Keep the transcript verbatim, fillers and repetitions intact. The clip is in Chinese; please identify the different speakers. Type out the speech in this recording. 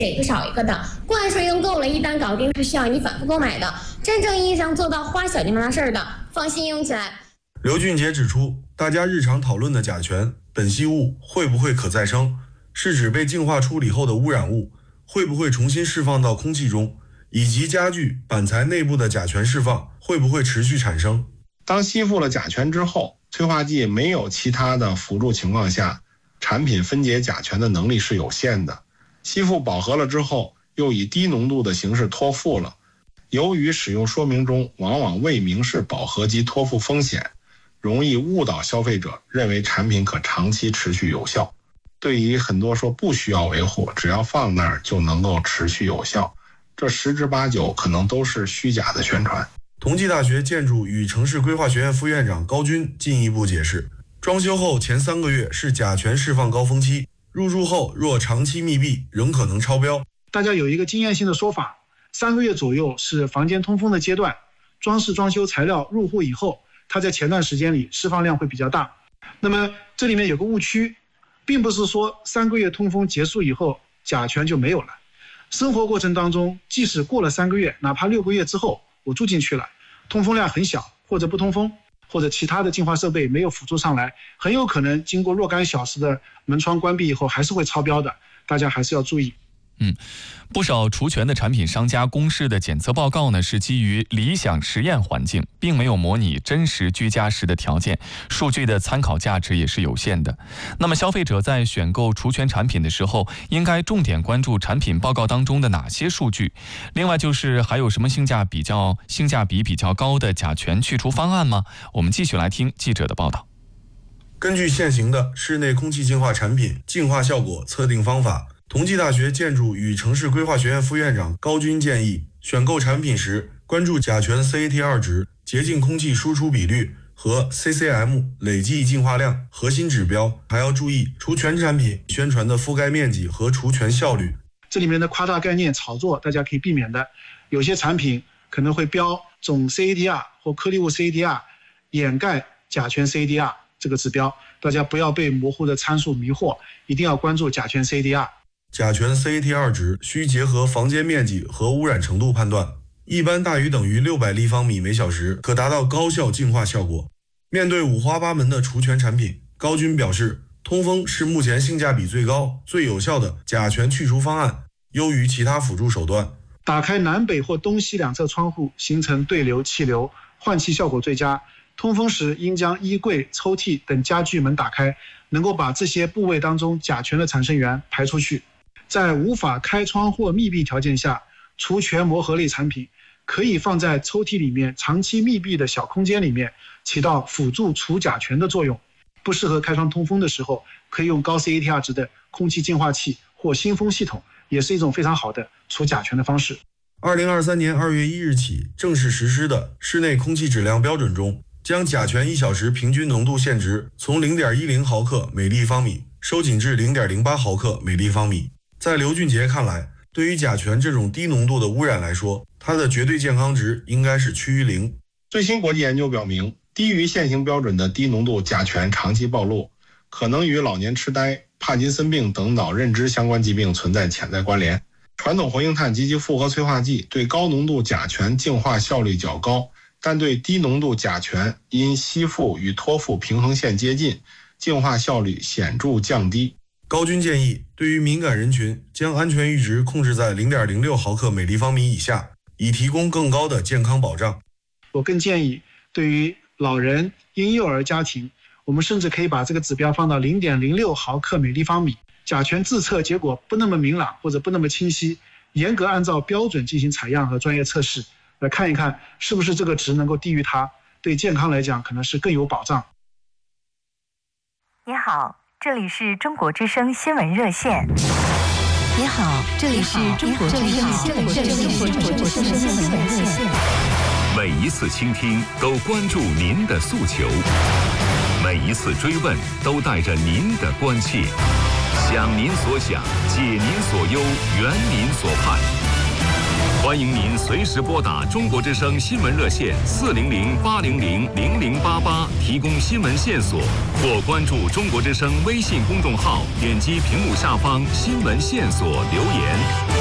Speaker 1: 一个少一个的。灌水用够了，一单搞定是需要你反复购买的。真正意义上做到花小钱不大事儿的，放心用起来。
Speaker 2: 刘俊杰指出，大家日常讨论的甲醛、苯系物会不会可再生，是指被净化处理后的污染物会不会重新释放到空气中，以及家具、板材内部的甲醛释放会不会持续产生。
Speaker 3: 当吸附了甲醛之后，催化剂没有其他的辅助情况下，产品分解甲醛的能力是有限的。吸附饱和了之后，又以低浓度的形式脱附了。由于使用说明中往往未明示饱和及脱附风险，容易误导消费者认为产品可长期持续有效。对于很多说不需要维护，只要放那儿就能够持续有效，这十之八九可能都是虚假的宣传。
Speaker 2: 同济大学建筑与城市规划学院副院长高军进一步解释，装修后前三个月是甲醛释放高峰期，入住后若长期密闭仍可能超标。
Speaker 4: 大家有一个经验性的说法，三个月左右是房间通风的阶段，装饰装修材料入户以后，它在前段时间里释放量会比较大。那么这里面有个误区，并不是说三个月通风结束以后甲醛就没有了。生活过程当中，即使过了三个月，哪怕六个月之后我住进去了，通风量很小，或者不通风，或者其他的净化设备没有辅助上来，很有可能经过若干小时的门窗关闭以后还是会超标的，大家还是要注意。
Speaker 5: 嗯，不少除醛的产品商家公示的检测报告呢，是基于理想实验环境，并没有模拟真实居家时的条件，数据的参考价值也是有限的。那么消费者在选购除醛产品的时候，应该重点关注产品报告当中的哪些数据？另外就是还有什么性价比较性价比比较高的甲醛去除方案吗？我们继续来听记者的报道。
Speaker 2: 根据现行的室内空气净化产品净化效果测定方法，同济大学建筑与城市规划学院副院长高军建议，选购产品时关注甲醛 C A T 二 值、洁净空气输出比率和 C C M 累计净化量核心指标，还要注意除醛产品宣传的覆盖面积和除醛效率。
Speaker 4: 这里面的夸大概念炒作大家可以避免的，有些产品可能会标总 C A T R 或颗粒物 C A T R 掩盖甲醛 C A T R 这个指标，大家不要被模糊的参数迷惑，一定要关注甲醛 C A T R。
Speaker 2: 甲醛 C A T 二 值需结合房间面积和污染程度判断，一般大于等于六百立方米每小时，可达到高效净化效果。面对五花八门的除醛产品，高军表示，通风是目前性价比最高、最有效的甲醛去除方案，优于其他辅助手段。
Speaker 4: 打开南北或东西两侧窗户，形成对流气流，换气效果最佳。通风时应将衣柜、抽屉等家具门打开，能够把这些部位当中甲醛的产生源排出去。在无法开窗或密闭条件下，除醛磨合类产品可以放在抽屉里面长期密闭的小空间里面，起到辅助除甲醛的作用。不适合开窗通风的时候，可以用高 C A T R 值的空气净化器或新风系统，也是一种非常好的除甲醛的方式。
Speaker 2: 二零二三年二月一日起正式实施的室内空气质量标准中，将甲醛一小时平均浓度限值从 零点一零毫克每立方米收紧至 零点零八毫克每立方米。在刘俊杰看来，对于甲醛这种低浓度的污染来说，它的绝对健康值应该是趋于零。
Speaker 3: 最新国际研究表明，低于现行标准的低浓度甲醛长期暴露，可能与老年痴呆、帕金森病等脑认知相关疾病存在潜在关联。传统活性炭及其复合催化剂对高浓度甲醛净化效率较高，但对低浓度甲醛因吸附与脱附平衡线接近，净化效率显著降低。
Speaker 2: 高军建议，对于敏感人群，将安全阈值控制在 零点零六毫克每立方米以下，以提供更高的健康保障。
Speaker 4: 我更建议，对于老人、婴幼儿家庭，我们甚至可以把这个指标放到 零点零六毫克每立方米。甲醛自测结果不那么明朗或者不那么清晰，严格按照标准进行采样和专业测试，来看一看是不是这个值能够低于它，对健康来讲可能是更有保障。
Speaker 6: 你好，这里是中国之声新闻热线。
Speaker 7: 你好，这里是中国之声新闻热线。
Speaker 8: 每一次倾听都关注您的诉求，每一次追问都带着您的关切。想您所想，解您所忧，圆您所盼。 欢迎您随时拨打中国之声新闻热线四零零八零零零零八八提供新闻线索，或关注中国之声微信公众号，点击屏幕下方新闻线索留言。